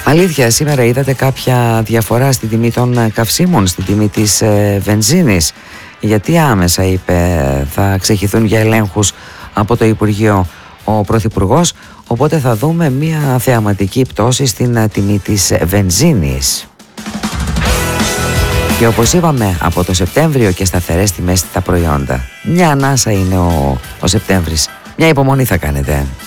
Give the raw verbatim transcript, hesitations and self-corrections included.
Αλήθεια, σήμερα είδατε κάποια διαφορά στην τιμή των καυσίμων, στην τιμή της ε, βενζίνης? Γιατί άμεσα είπε θα ξεχυθούν για ελέγχους από το Υπουργείο ο Πρωθυπουργός, οπότε θα δούμε μια θεαματική πτώση στην τιμή της βενζίνης. Και όπως είπαμε, από το Σεπτέμβριο και σταθερές τιμές στα προϊόντα. Μια ανάσα είναι ο, ο Σεπτέμβρης. Μια υπομονή θα κάνετε.